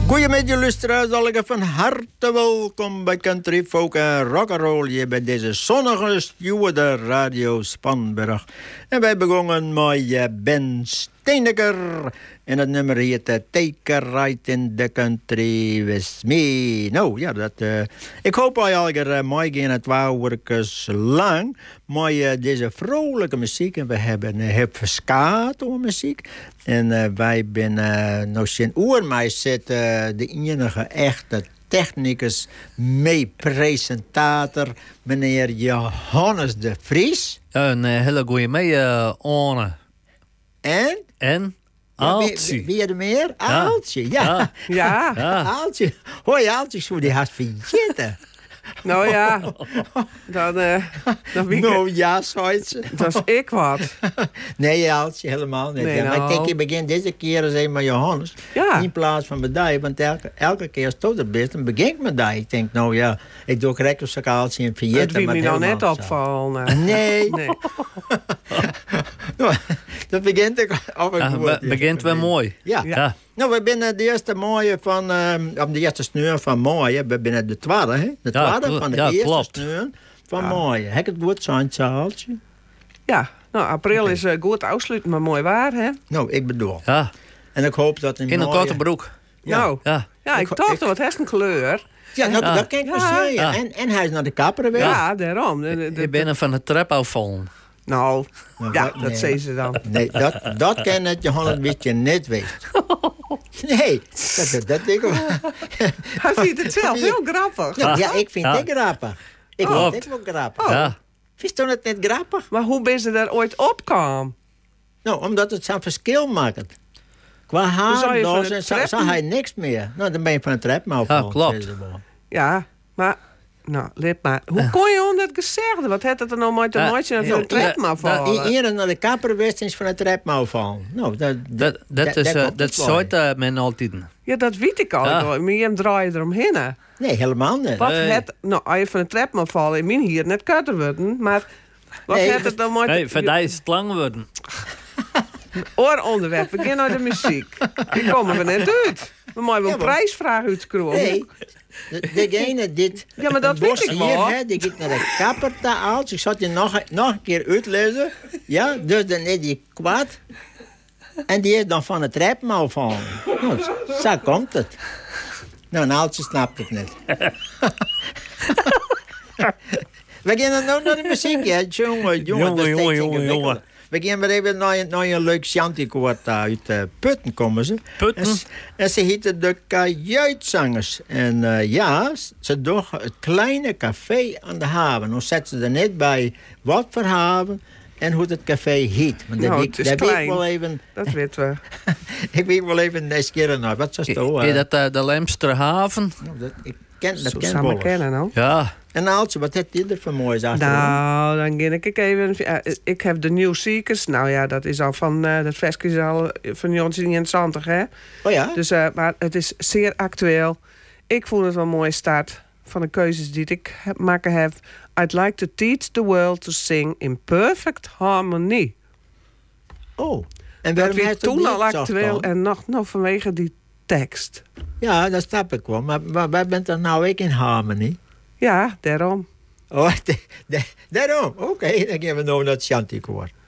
Goedemiddag luisteraars, allemaal van harte welkom bij Country Folk en Rock'n'Roll hier bij deze zonnige stuurde Radio Spanberg. En wij begonnen met Ben Steeneker en het nummer heet Take a Ride in the Country with Me. Nou ja, ik hoop dat je al mooi gaan het 2 uur lang met deze vrolijke muziek. En we hebben heel veel muziek. En wij zijn nog geen uur mee zitten de enige echte technicus, mee presentator, meneer Johannes de Vries. Een hele goeie mee, Anne. En? Aaltje. Wie er meer? Aaltje, ja. Ja. Aaltje. Hoi, Aaltje, zo die haast vergeten. Nou ja, dan wie Nou ja, zoiets. dat is ik wat. Nee, Aaltje, helemaal niet. Nee, Ja, maar nou. ik denk, je begint deze keer eens even met Johannes. Ja. In plaats van met die, want elke keer als het er bent, dan begin ik met die. Ik denk, nou ja, ik doe correct op zo'n Aaltje en vergeten. Het wie maar me nou net helemaal zo. opvallen. Nee. Nee. Nou, dat begint ik af en toe. Begint wel mooi. Ja. Ja. Nou, we zijn de eerste mooie van, de eerste sneur van mooie. We zijn de tweede, hè? De Ja, tweede van de ja, eerste klopt. sneur van mooie. Heb ik het goed zo'n Aaltje? Ja, nou, april is goed afsluiten, maar mooi waar, hè? Nou, ik bedoel. Ja. En ik hoop dat In een korte broek. Ja. Nou, Ja. ja, ik dacht dat het heeft een kleur. Ja, nou, Ja. dat kan ik wel Ja. zeggen. Ja. En hij is naar de kapper weer. Ja, daarom. Ik ben er van de trap afvallen. Nou, Nou, ja, wat? dat Nee. zei ze dan. Nee, dat kan het Johannes Wietje niet wist. Nee, dat denk ik wel. Hij vindt het zelf heel grappig. Ja, ik vind Ja. het grappig. Ik Klopt. vind het wel grappig. Ja. Vind je het niet grappig? Maar hoe ben ze daar ooit opkwam? Nou, omdat het zo'n verschil maakt. Qua Dan zou haar, je van dan het zag treppen- hij niks meer. Nou, dan ben je van het trapmouw Ja, klopt. Ja, maar... Nou, let maar. Hoe kon je onder het gezegde? Wat had het er nou met de Ja, maatje naar ja, de trap maar vallen? Iedereen naar de kapper wist is van het trapmouw vallen. Nou, Dat soort men altijd. Ja, dat weet ik al. Ja. Maar je draait eromheen. Hè. Nee, helemaal niet. Wat Nee. het... Nou, als je van de trap maar vallen, in mijn hier net kutter worden. Maar wat Nee, had het dan met... Nee, van die is het lang worden. Ooronderwerp, begin naar de muziek. Die komen we net uit. We moeten wel Ja, een maar- prijsvraag uitkropen. Nee, degene dit... Ja, maar dat een bos weet ik hier, wel. hè, die gaat naar de kapper te oud. Ik zal het je nog een keer uitlezen. Ja, dus dan is die kwaad. En die is dan van het trapmouw van. Nou, zo komt het. Nou, een aaltje snapt het niet. We gaan nou naar de muziek, hè. Jongen, dat is steeds ingewikkelder. We gaan weer even naar een leuk Chanticoort uit Putten komen ze. Putten? En ze heten de Kajuitzangers. En ja, ze doen het kleine café aan de haven. Dan zetten ze er net bij wat voor haven en hoe het café heet. Want Nou, het is dat weet ik klein. wel even. Dat weten we. Ik weet wel even deze keer naar. Wat zou het Is dat de Lemsterhaven? Ik ken dat Zo ken samen wel. kennen, nou. Ja. En Aaltje, wat heeft dit er voor moois achter? Nou, dan ga ik even... ik heb de New Seekers. Nou ja, dat is al van... dat versje is al van 1970, hè? Oh ja? Dus, maar het is zeer actueel. Ik vond het wel een mooie start van de keuzes die ik maken heb. I'd like to teach the world to sing in perfect harmony. Oh. En Dat waarom werd heeft het toen niet al zo actueel gedaan? en nog vanwege die tekst. Ja, dat snap ik wel. Maar wij bent dan nou ook in harmony? Ja, daarom. Oh, daarom. Oké, dan gaan we nou naar het Chanticoort.